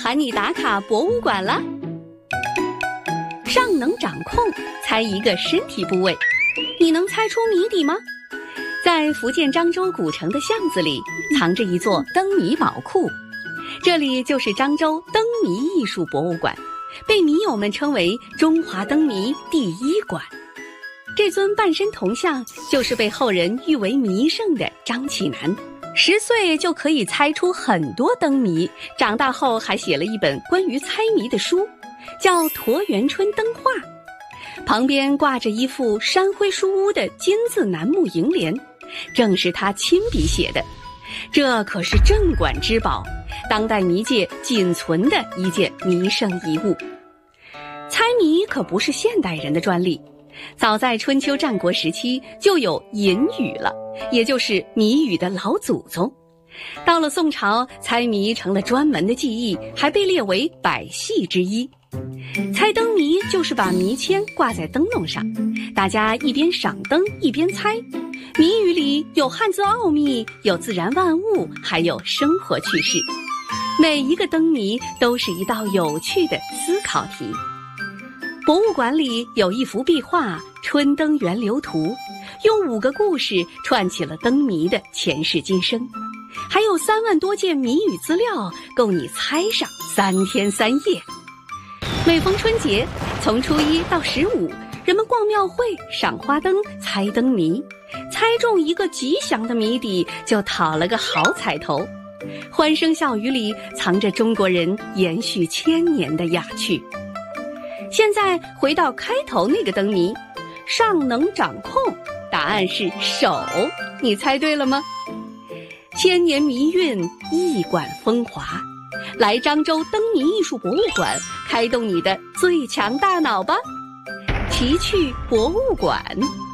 喊你打卡博物馆啦！上能掌控，猜一个身体部位，你能猜出谜底吗？在福建漳州古城的巷子里，藏着一座灯谜宝库，这里就是漳州灯谜艺术博物馆，被谜友们称为中华灯谜第一馆。这尊半身铜像就是被后人誉为谜圣的张启南，10岁就可以猜出很多灯谜，长大后还写了一本关于猜谜的书，叫《橐圆春灯画》，旁边挂着一副山徽书屋的金字楠木楹联，正是他亲笔写的。这可是镇馆之宝，当代谜界仅存的一件谜圣遗物。猜谜可不是现代人的专利，早在春秋战国时期就有隐语了，也就是谜语的老祖宗。到了宋朝，猜谜成了专门的技艺，还被列为百戏之一。猜灯谜就是把谜签挂在灯笼上，大家一边赏灯一边猜。谜语里有汉字奥秘，有自然万物，还有生活趣事。每一个灯谜都是一道有趣的思考题。博物馆里有一幅壁画《春灯源流图》，用5个故事串起了灯谜的前世今生，还有3万多件谜语资料，够你猜上3天3夜。每逢春节，从初1到15，人们逛庙会、赏花灯、猜灯谜，猜中一个吉祥的谜底，就讨了个好彩头。欢声笑语里藏着中国人延续1000年的雅趣。现在回到开头那个灯谜，上能掌控，答案是手，你猜对了吗？1000年谜韵，一馆风华，来漳州灯谜艺术博物馆，开动你的最强大脑吧！奇趣博物馆。